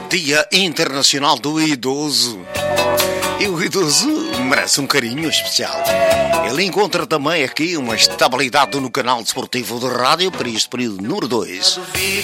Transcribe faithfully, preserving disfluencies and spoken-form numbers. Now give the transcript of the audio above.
Dia Internacional do Idoso. E o idoso merece um carinho especial. Ele encontra também aqui uma estabilidade no canal desportivo de rádio para este período número dois.